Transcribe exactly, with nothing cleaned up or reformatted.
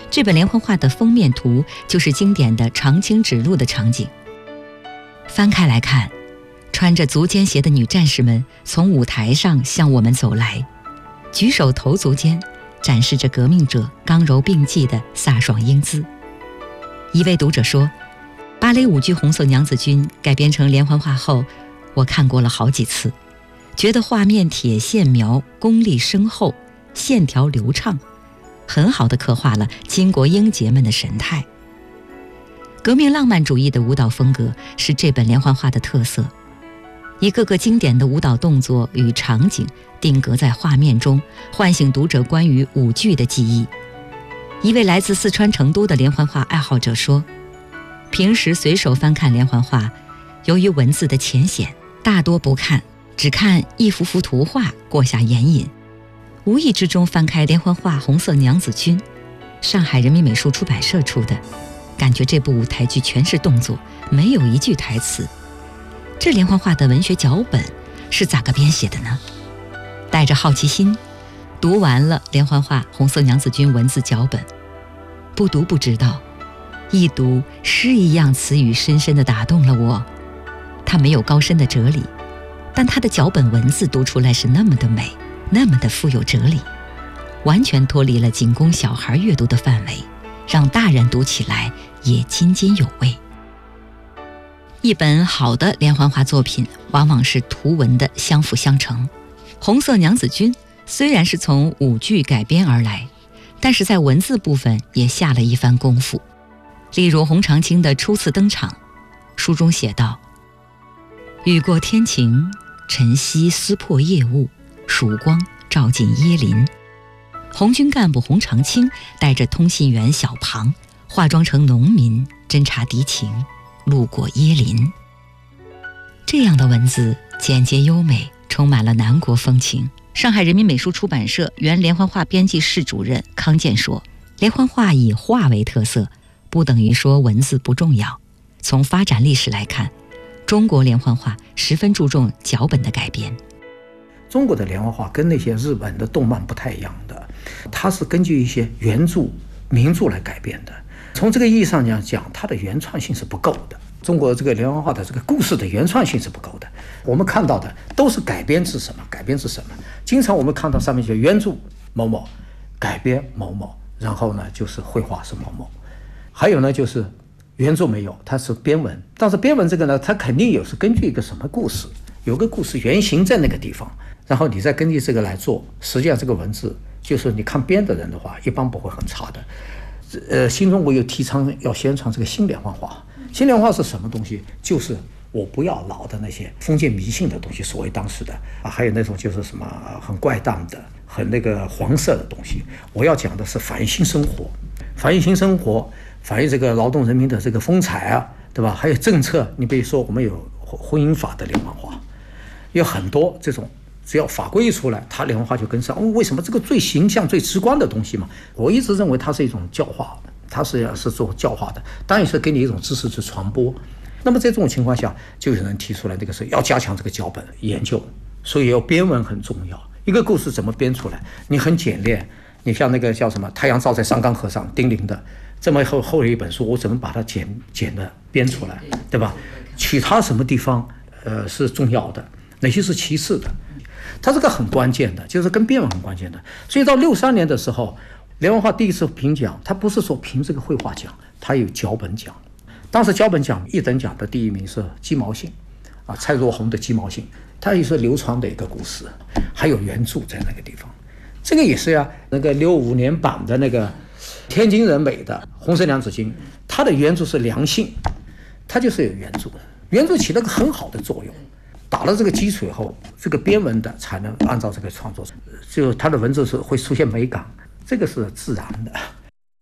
这本连环画的封面图就是经典的长青指路的场景。翻开来看，穿着足尖鞋的女战士们从舞台上向我们走来，举手投足间展示着革命者刚柔并济的飒爽英姿。一位读者说，芭蕾舞剧《红色娘子军》改编成连环画后，我看过了好几次，觉得画面铁线描功力深厚，线条流畅，很好地刻画了巾帼英杰们的神态。革命浪漫主义的舞蹈风格是这本连环画的特色，一个个经典的舞蹈动作与场景定格在画面中，唤醒读者关于舞剧的记忆。一位来自四川成都的连环画爱好者说，平时随手翻看连环画，由于文字的浅显，大多不看，只看一幅幅图画过下眼瘾。无意之中翻开连环画《红色娘子军》，上海人民美术出版社出的，感觉这部舞台剧全是动作，没有一句台词。这连环画的文学脚本是咋个编写的呢？带着好奇心读完了连环画《红色娘子军》文字脚本，不读不知道，一读诗一样词语深深地打动了我。它没有高深的哲理，但它的脚本文字读出来是那么的美，那么的富有哲理，完全脱离了仅供小孩阅读的范围，让大人读起来也津津有味。一本好的连环画作品往往是图文的相辅相成。红色娘子军虽然是从舞剧改编而来，但是在文字部分也下了一番功夫。例如洪长青的初次登场，书中写道：雨过天晴，晨曦撕破夜雾，曙光照进椰林。红军干部洪长青带着通信员小庞，化妆成农民，侦察敌情，路过椰林。这样的文字简洁优美，充满了南国风情。上海人民美术出版社原连环画编辑室主任康健说，连环画以画为特色，不等于说文字不重要。从发展历史来看，中国连环画十分注重脚本的改编。 中国的连环画跟那些日本的动漫不太一样的，它是根据一些原著名著来改编的。从这个意义上讲，它的原创性是不够的。中国这个连环画的这个故事的原创性是不够的。我们看到的都是改编自什么？改编自什么？经常我们看到上面写原著某某，改编某某，然后呢就是绘画是某某，还有呢就是原著没有，它是编文。但是编文这个呢，它肯定有是根据一个什么故事，有个故事原型在那个地方，然后你再根据这个来做。实际上这个文字就是你看编的人的话，一般不会很差的。呃，新中国又提倡要宣传这个新连环画。新连环画是什么东西？就是我不要老的那些封建迷信的东西，所谓当时的啊，还有那种就是什么很怪诞的、很那个黄色的东西。我要讲的是反映新生活，反映新生活，反映这个劳动人民的这个风采啊，对吧？还有政策，你比如说我们有婚姻法的连环画，有很多这种。只要法规一出来，它连环画就跟上。哦，为什么这个最形象、最直观的东西嘛？我一直认为它是一种教化，它是要是做教化的，当然是给你一种知识去传播。那么在这种情况下，就有人提出来，这个是要加强这个脚本研究，所以要编文很重要。一个故事怎么编出来？你很简练，你像那个叫什么“太阳照在山冈河上”，丁玲的这么厚厚的一本书，我怎么把它简简的编出来，对吧？其他什么地方呃是重要的，哪些是其次的？它这个很关键的，就是跟编文很关键的。所以到六三年的时候，连环画第一次评奖，它不是说评这个绘画奖，它有脚本奖。当时脚本奖一等奖的第一名是鸡毛信啊，蔡若红的鸡毛信，它也是流传的一个故事，还有原著在那个地方。这个也是呀、啊，那个六五年版的那个天津人美的《红色娘子军》，它的原著是梁信，它就是有原著，原著起了个很好的作用。打了这个基础以后，这个编文的才能按照这个创作，就它的文字是会出现美感，这个是自然的。